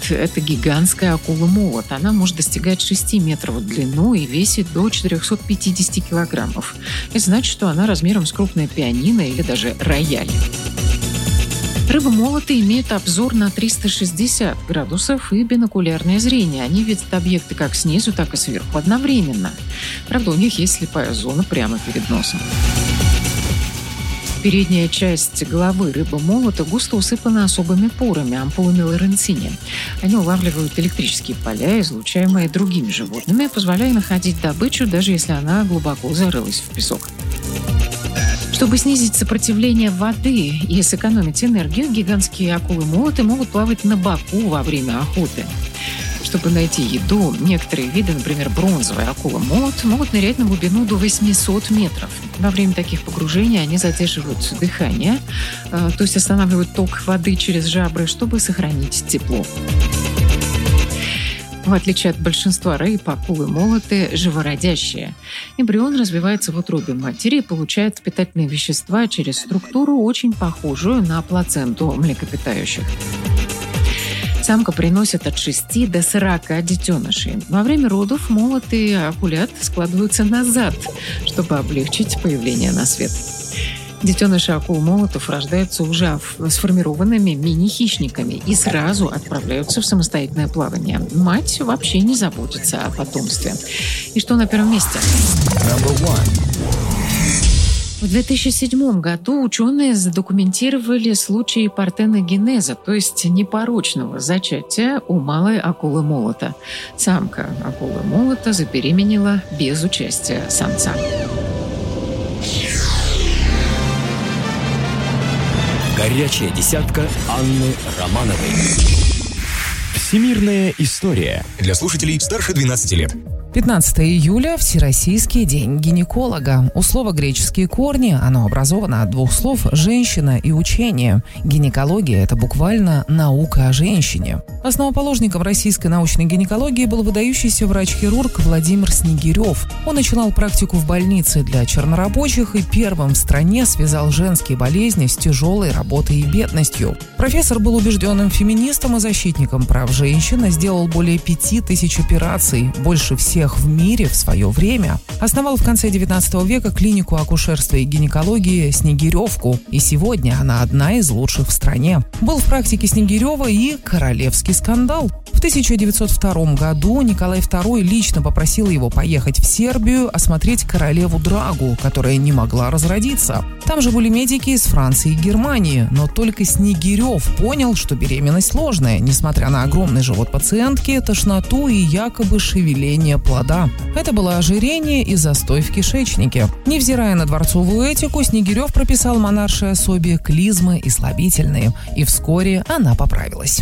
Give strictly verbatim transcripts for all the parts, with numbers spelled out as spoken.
это гигантская акула-молот. Она может достигать шести метров в длину и весит до четырехсот пятидесяти килограммов. Это значит, что она размером с крупное пианино или даже рояль. Рыбы-молоты имеют обзор на триста шестьдесят градусов и бинокулярное зрение. Они видят объекты как снизу, так и сверху одновременно. Правда, у них есть слепая зона прямо перед носом. Передняя часть головы рыбы-молота густо усыпана особыми порами, ампулами Лоренцини. Они улавливают электрические поля, излучаемые другими животными, позволяя находить добычу, даже если она глубоко зарылась в песок. Чтобы снизить сопротивление воды и сэкономить энергию, гигантские акулы-молоты могут плавать на боку во время охоты. Чтобы найти еду, некоторые виды, например, бронзовая акула-молот, могут нырять на глубину до восьмисот метров. Во время таких погружений они задерживают дыхание, э, то есть останавливают ток воды через жабры, чтобы сохранить тепло. В отличие от большинства рыб, акулы-молоты живородящие. Эмбрион развивается в утробе матери и получает питательные вещества через структуру, очень похожую на плаценту млекопитающих. Самка приносит от шести до сорока детенышей. Во время родов молоты и акулят складываются назад, чтобы облегчить появление на свет. Детеныши акул-молотов рождаются уже сформированными мини-хищниками и сразу отправляются в самостоятельное плавание. Мать вообще не заботится о потомстве. И что на первом месте? В две тысячи седьмом году ученые задокументировали случаи партеногенеза, то есть непорочного зачатия у малой акулы-молота. Самка акулы-молота забеременела без участия самца. Горячая десятка Анны Романовой. Всемирная история. Для слушателей старше двенадцати лет. пятнадцатого июля – Всероссийский день гинеколога. У слова греческие корни, оно образовано от двух слов «женщина» и «учение». Гинекология – это буквально наука о женщине. Основоположником российской научной гинекологии был выдающийся врач-хирург Владимир Снегирев. Он начинал практику в больнице для чернорабочих и первым в стране связал женские болезни с тяжелой работой и бедностью. Профессор был убежденным феминистом и защитником прав женщин и сделал более пяти тысяч операций, больше всех в мире в свое время. Основал в конце девятнадцатого века клинику акушерства и гинекологии «Снегиревку», и сегодня она одна из лучших в стране. Был в практике Снегирева и королевский скандал. В тысяча девятьсот втором году Николай второй лично попросил его поехать в Сербию осмотреть королеву Драгу, которая не могла разродиться. Там же были медики из Франции и Германии, но только Снегирев понял, что беременность сложная, несмотря на огромный живот пациентки, тошноту и якобы шевеление плода. Это было ожирение и застой в кишечнике. Невзирая на дворцовую этику, Снегирев прописал монаршей особе клизмы и слабительные, и вскоре она поправилась.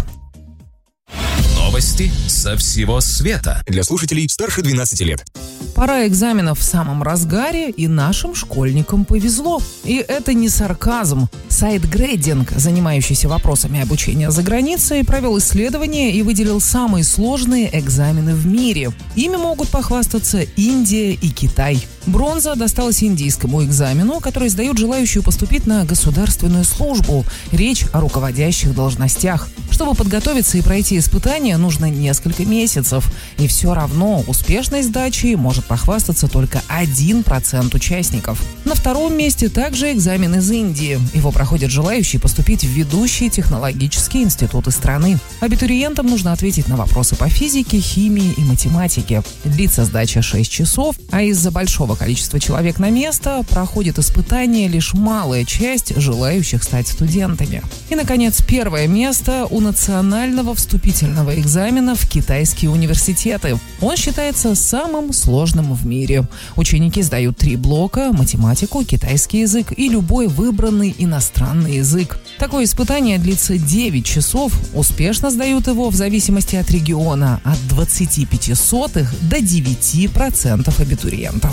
Новости со всего света. Для слушателей старше двенадцати лет. Пора экзаменов в самом разгаре, и нашим школьникам повезло. И это не сарказм. Сайт Grading, занимающийся вопросами обучения за границей, провел исследование и выделил самые сложные экзамены в мире. Ими могут похвастаться Индия и Китай. Бронза досталась индийскому экзамену, который сдают желающие поступить на государственную службу. Речь о руководящих должностях. Чтобы подготовиться и пройти испытания, нужно несколько месяцев. И все равно успешной сдачей может похвастаться только один процент участников. На втором месте также экзамен из Индии. Его проходят желающие поступить в ведущие технологические институты страны. Абитуриентам нужно ответить на вопросы по физике, химии и математике. Длится сдача шесть часов, а из-за большого количества человек на место проходит испытание лишь малая часть желающих стать студентами. И, наконец, первое место у национального вступительного экзамена в китайские университеты. Он считается самым сложным в мире. Ученики сдают три блока – математику, китайский язык и любой выбранный иностранный язык. Такое испытание длится девять часов. Успешно сдают его в зависимости от региона от двадцати пяти сотых до девяти процентов абитуриентов.